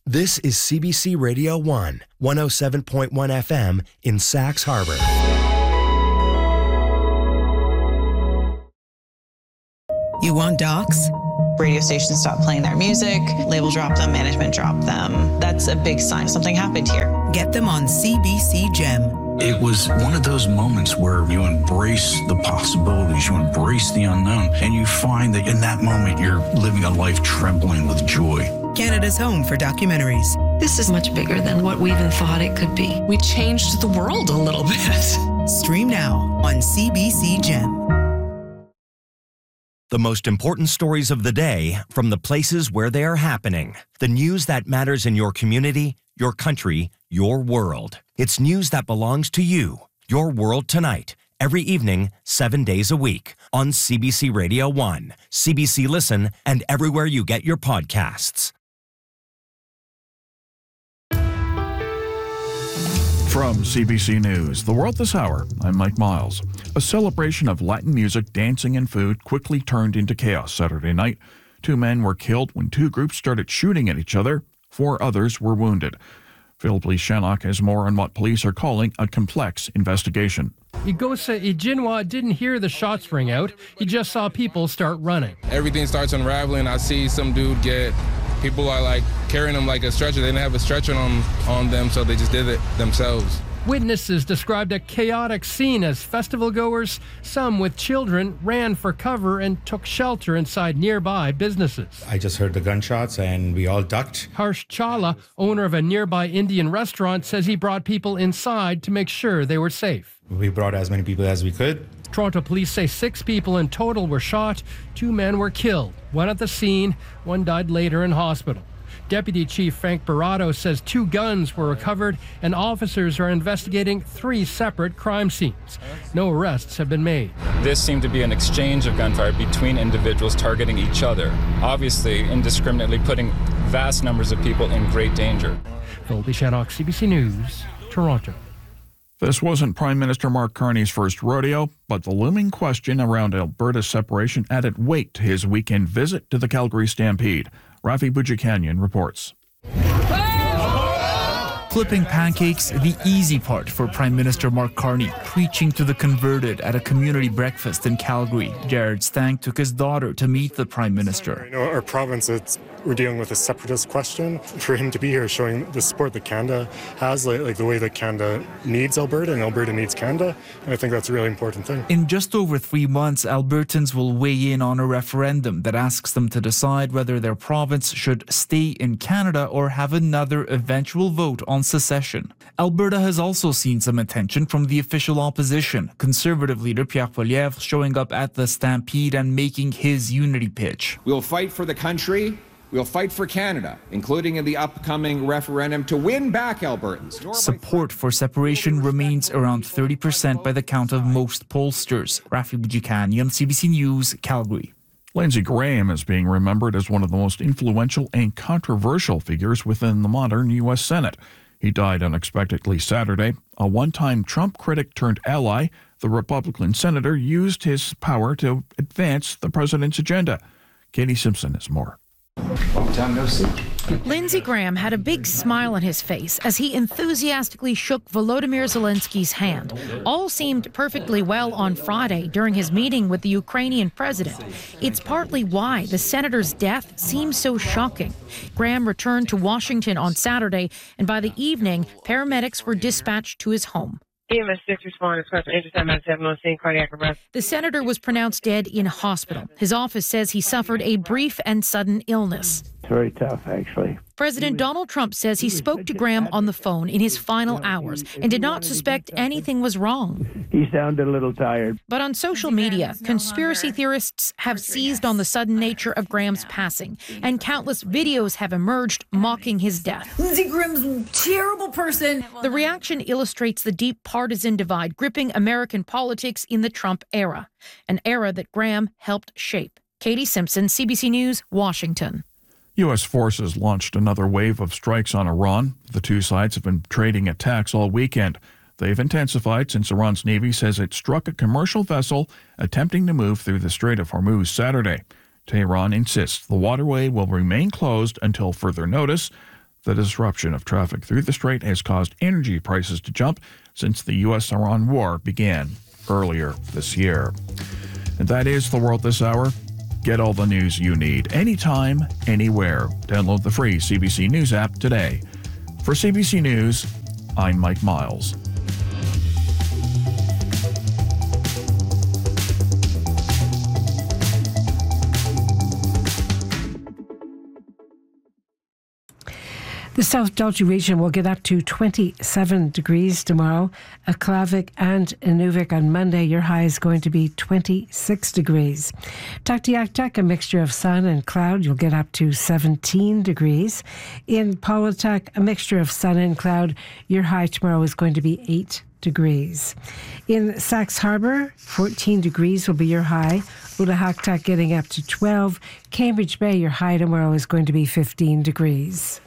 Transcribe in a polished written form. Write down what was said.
This is CBC Radio 1, 107.1 FM in Sax Harbor. You want docs? Radio stations stop playing their music, label drop them, management drop them. That's a big sign something happened here. Get them on CBC Gem. It was one of those moments where you embrace the possibilities, you embrace the unknown, and you find that in that moment you're living a life trembling with joy. Canada's home for documentaries. This is much bigger than what we even thought it could be. We changed the world a little bit. Stream now on CBC Gem. The most important stories of the day from the places where they are happening. The news that matters in your community, your country, your world. It's news that belongs to you. Your World Tonight. Every evening, 7 days a week. On CBC Radio 1, CBC Listen, and everywhere you get your podcasts. From CBC News, The World This Hour, I'm Mike Miles. A celebration of Latin music, dancing, and food quickly turned into chaos Saturday night. 2 men were killed when 2 groups started shooting at each other. 4 others were wounded. Philip Shannock has more on what police are calling a complex investigation. Igosa Ijinwa didn't hear the shots ring out. He just saw people start running. Everything starts unraveling. I see some dude people are like carrying him like a stretcher. They didn't have a stretcher on them, so they just did it themselves. Witnesses described a chaotic scene as festival goers, some with children, ran for cover and took shelter inside nearby businesses. I just heard the gunshots and we all ducked. Harsh Chawla, owner of a nearby Indian restaurant, says he brought people inside to make sure they were safe. We brought as many people as we could. Toronto police say 6 people in total were shot. 2 men were killed, 1 at the scene, 1 died later in hospital. Deputy Chief Frank Barato says 2 guns were recovered and officers are investigating 3 separate crime scenes. No arrests have been made. This seemed to be an exchange of gunfire between individuals targeting each other, obviously indiscriminately putting vast numbers of people in great danger. Phil Shannock, CBC News, Toronto. This wasn't Prime Minister Mark Carney's first rodeo, but the looming question around Alberta's separation added weight to his weekend visit to the Calgary Stampede. Rafi Boudjikanian reports. Flipping pancakes, the easy part for Prime Minister Mark Carney, preaching to the converted at a community breakfast in Calgary. Jared Stang took his daughter to meet the Prime Minister. You know, our province, we're dealing with a separatist question. For him to be here showing the support that Canada has, like the way that Canada needs Alberta and Alberta needs Canada, and I think that's a really important thing. In just over 3 months, Albertans will weigh in on a referendum that asks them to decide whether their province should stay in Canada or have another eventual vote on secession. Alberta has also seen some attention from the official opposition. Conservative leader Pierre Poilievre showing up at the Stampede and making his unity pitch. We'll fight for the country. We'll fight for Canada, including in the upcoming referendum, to win back Albertans. Support for separation remains around 30% by the count of most pollsters. Rafi Boudjikanian, CBC News, Calgary. Lindsey Graham is being remembered as one of the most influential and controversial figures within the modern U.S. Senate. He died unexpectedly Saturday. A one-time Trump critic turned ally, the Republican senator used his power to advance the president's agenda. Katie Simpson has more. Long time no see. Lindsey Graham had a big smile on his face as he enthusiastically shook Volodymyr Zelensky's hand. All seemed perfectly well on Friday during his meeting with the Ukrainian president. It's partly why the senator's death seems so shocking. Graham returned to Washington on Saturday, and by the evening, paramedics were dispatched to his home. EMS6 responded to intercept 7 cardiac arrest. The senator was pronounced dead in hospital. His office says he suffered a brief and sudden illness. It's very tough, actually. President Donald Trump says he spoke to Graham on the phone in his final hours and did not suspect anything was wrong. He sounded a little tired. But on social media, conspiracy theorists have seized on the sudden nature of Graham's passing, and countless videos have emerged mocking his death. Lindsey Graham's a terrible person. The reaction illustrates the deep partisan divide gripping American politics in the Trump era, an era that Graham helped shape. Katie Simpson, CBC News, Washington. U.S. forces launched another wave of strikes on Iran. The 2 sides have been trading attacks all weekend. They've intensified since Iran's Navy says it struck a commercial vessel attempting to move through the Strait of Hormuz Saturday. Tehran insists the waterway will remain closed until further notice. The disruption of traffic through the strait has caused energy prices to jump since the U.S.-Iran war began earlier this year. And that is The World This Hour. Get all the news you need anytime, anywhere. Download the free CBC News app today. For CBC News, I'm Mike Miles. The South Dulce region will get up to 27 degrees tomorrow. Aklavik and Inuvik on Monday, your high is going to be 26 degrees. Tuktoyaktuk, a mixture of sun and cloud, you'll get up to 17 degrees. In Paulatuk, a mixture of sun and cloud, your high tomorrow is going to be 8 degrees. In Sax Harbor, 14 degrees will be your high. Utahaktuk getting up to 12. Cambridge Bay, your high tomorrow is going to be 15 degrees.